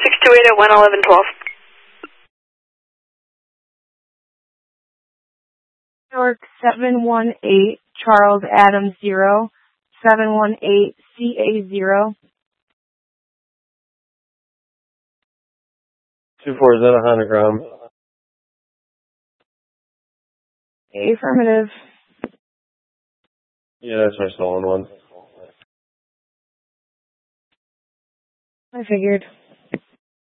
628 at 11112. York 718, Charles Adams 0, 718 CA0. 24, is that a Honeygram? Affirmative. Yeah, that's my stolen one. I figured.